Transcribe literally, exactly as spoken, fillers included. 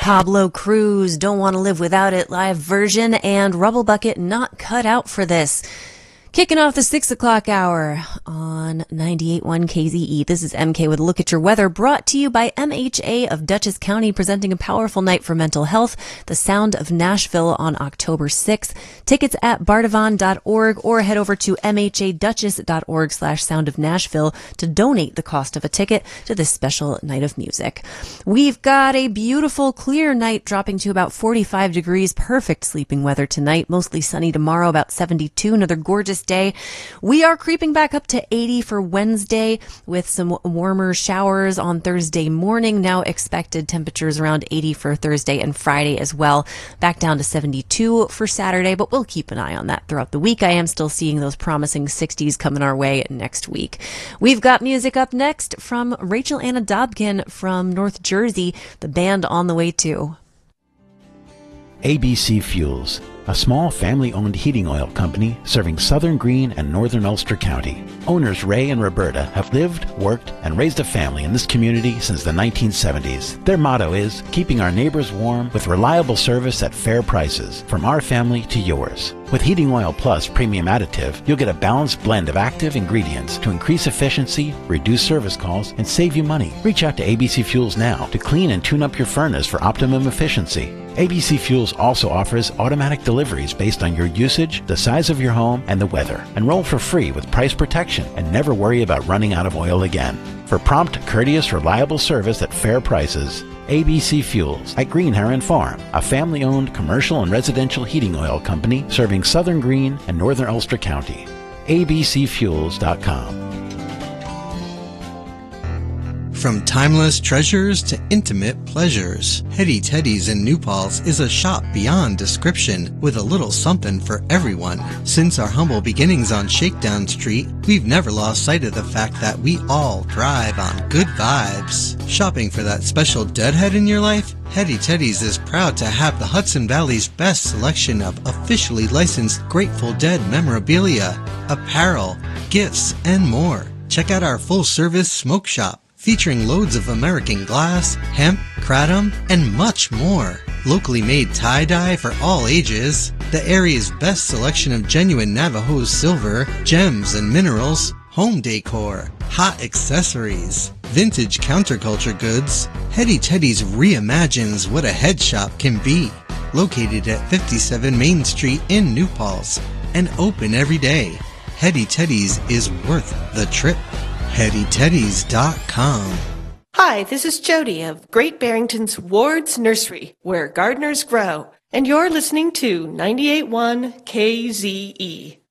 Pablo Cruz, Don't Want to Live Without It live version, and Rubble Bucket, Not Cut Out for This. Kicking off the six o'clock hour on ninety-eight point one K Z E. This is M K with a look at your weather, brought to you by M H A of Dutchess County, presenting a powerful night for mental health, The Sound of Nashville, on October sixth. Tickets at bardavon dot org or head over to m h a dutchess dot org slash sound of Nashville to donate the cost of a ticket to this special night of music. We've got a beautiful, clear night dropping to about forty-five degrees. Perfect sleeping weather tonight. Mostly sunny tomorrow, about seventy-two. Another gorgeous day. We are creeping back up to eighty for Wednesday with some warmer showers on Thursday morning. Now expected temperatures around eighty for Thursday and Friday as well. Back down to seventy-two for Saturday, but we'll keep an eye on that throughout the week. I am still seeing those promising sixties coming our way next week. We've got music up next from Rachel Anna Dobkin from North Jersey, the band On the Way Too. A B C Fuels, a small family-owned heating oil company serving southern Greene and northern Ulster County. Owners Ray and Roberta have lived, worked, and raised a family in this community since the nineteen seventies. Their motto is keeping our neighbors warm with reliable service at fair prices, from our family to yours. With Heating Oil Plus Premium Additive, you'll get a balanced blend of active ingredients to increase efficiency, reduce service calls, and save you money. Reach out to A B C Fuels now to clean and tune up your furnace for optimum efficiency. A B C Fuels also offers automatic deliveries based on your usage, the size of your home, and the weather. Enroll for free with price protection and never worry about running out of oil again. For prompt, courteous, reliable service at fair prices, A B C Fuels at Green Heron Farm, a family-owned commercial and residential heating oil company serving southern Greene and northern Ulster County. a b c fuels dot com. From timeless treasures to intimate pleasures, Hetty Teddy's in New Paltz is a shop beyond description with a little something for everyone. Since our humble beginnings on Shakedown Street, we've never lost sight of the fact that we all thrive on good vibes. Shopping for that special deadhead in your life? Hetty Teddy's is proud to have the Hudson Valley's best selection of officially licensed Grateful Dead memorabilia, apparel, gifts, and more. Check out our full-service smoke shop, featuring loads of American glass, hemp, kratom, and much more. Locally made tie-dye for all ages, the area's best selection of genuine Navajo silver, gems and minerals, home decor, hot accessories, vintage counterculture goods. Hetty Teddy's reimagines what a head shop can be. Located at fifty-seven Main Street in New Paltz and open every day, Hetty Teddy's is worth the trip. hetty teddies dot com. Hi, this is Jody of Great Barrington's Ward's Nursery, where gardeners grow, and you're listening to ninety-eight point one K Z E.